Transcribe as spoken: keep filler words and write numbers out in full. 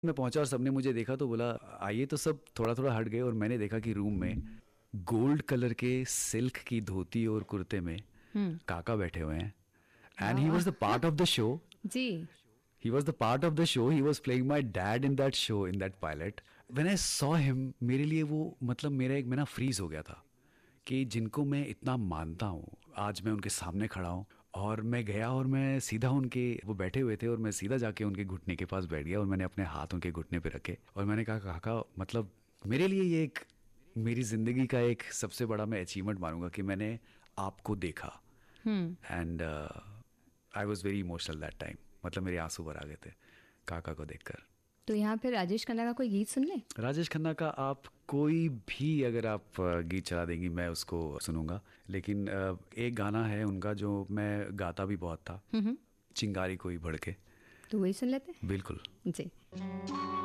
मैं पहुंचा और सबने मुझे देखा तो बोला आइए, तो सब थोड़ा थोड़ा हट गए और मैंने देखा कि रूम में गोल्ड कलर के सिल्क की धोती और कुर्ते में हम्म। काका बैठे हुए हैं. एंड ही वाह। Was the part of the show. Ji. He was the part of the show. He was playing my dad in that show, in that pilot. When I saw him, मेरे लिए वो मतलब मेरा एक मैं ना freeze हो गया था कि जिनको मैं इतना मानता हूँ आज मैं उनके सामने खड़ा हूँ. और मैं गया और मैं सीधा उनके, वो बैठे हुए थे और मैं सीधा जाके उनके घुटने के पास बैठ गया और मैंने अपने हाथ उनके घुटने पे रखे और मैंने कहा काका, मतलब मेरे लिए ये एक मेरी ज़िंदगी का एक सबसे बड़ा मैं अचीवमेंट मानूंगा कि मैंने आपको देखा. हम्म। And I was very emotional that time. मतलब मेरे आंसू भर आ गए थे काका को देखकर. तो यहाँ पे राजेश खन्ना का कोई गीत सुन ले. राजेश खन्ना का आप कोई भी अगर आप अ, गीत चला देंगी मैं उसको सुनूंगा. लेकिन अ, एक गाना है उनका जो मैं गाता भी बहुत था, हम्म। चिंगारी कोई भड़के. तो वही सुन लेते हैं. बिल्कुल. जी.